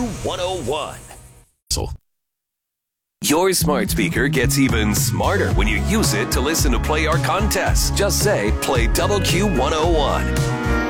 Q101. Your smart speaker gets even smarter when you use it to listen to Play Our contests. Just say, play Double Q101.